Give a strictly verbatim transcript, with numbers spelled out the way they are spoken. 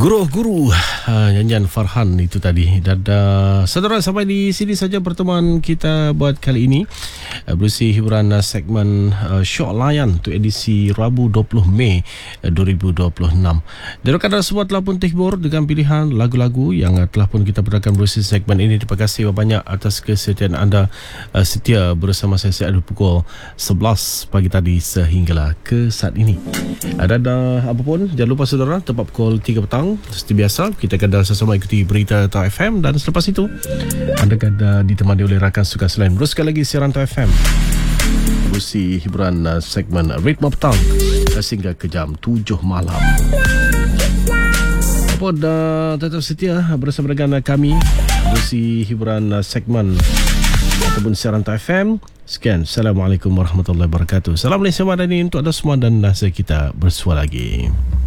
Guru-guru uh, nyanyian Farhan itu tadi. Dan uh, saudara, sampai di sini saja pertemuan kita buat kali ini, uh, berusi hiburan uh, segmen uh, Syok Layan untuk edisi Rabu dua puluh Mei uh, dua ribu dua puluh enam. Dan rakan semua telah pun terhibur dengan pilihan lagu-lagu yang uh, telah pun kita berikan berusi segmen ini. Terima kasih banyak atas kesetiaan anda uh, setia bersama saya sejak pukul sebelas pagi tadi sehinggalah ke saat ini. Ada uh, apa pun, jangan lupa saudara, tepat pukul tiga petang seperti biasa kita akan sama ikuti berita Tau F M, dan selepas itu anda akan ditemani oleh rakan sukan selain. Teruskan lagi siaran Tau F M, berusi hiburan uh, segmen Ritme Petang uh, sehingga ke jam tujuh malam. Apa dah tetap setia bersama dengan kami berusi hiburan uh, segmen ataupun siaran Tau F M. Sekian, Assalamualaikum warahmatullahi wabarakatuh. Salam Malaysia Madani untuk anda semua, dan nasihat kita bersua lagi.